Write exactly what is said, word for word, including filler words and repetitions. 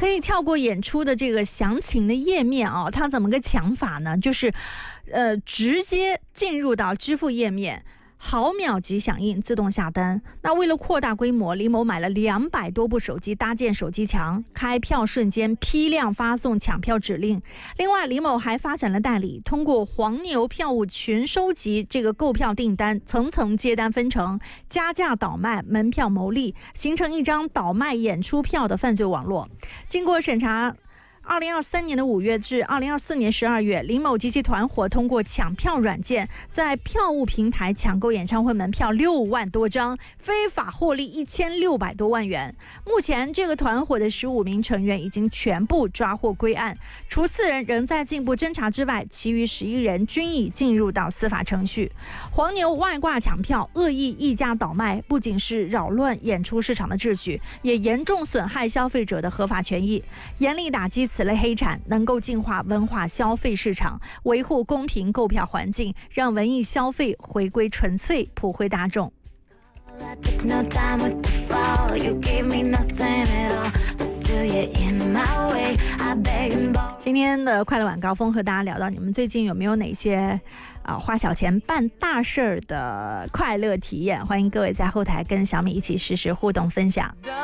可以跳过演出的这个详情的页面啊，它怎么个抢法呢？就是呃直接进入到支付页面，毫秒级响应，自动下单。那为了扩大规模，李某买了两百多部手机，搭建手机墙，开票瞬间批量发送抢票指令。另外，李某还发展了代理，通过黄牛票务群收集这个购票订单，层层接单分成，加价倒卖门票牟利，形成一张倒卖演出票的犯罪网络。经过审查，二零二三年的五月至二零二四年十二月，李某及其团伙通过抢票软件，在票务平台抢购演唱会门票六万多张，非法获利一千六百多万元。目前，这个团伙的十五名成员已经全部抓获归案，除四人仍在进一步侦查之外，其余十一人均已进入到司法程序。黄牛外挂抢票、恶意溢价倒卖，不仅是扰乱演出市场的秩序，也严重损害消费者的合法权益。严厉打击此类黑产，能够净化文化消费市场，维护公平购票环境，让文艺消费回归纯粹，普惠大众。今天的快乐晚高峰和大家聊到，你们最近有没有哪些啊花小钱办大事儿的快乐体验？欢迎各位在后台跟小米一起实时互动分享。